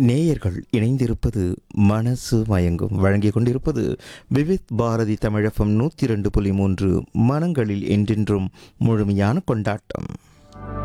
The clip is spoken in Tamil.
நேயர்கள் இணைந்திருப்பது மனசு மயங்கும் வழங்கிக் கொண்டிருப்பது விவித் பாரதி தமிழகம் 102.3 மனங்களில் என்றென்றும் முழுமையான கொண்டாட்டம்.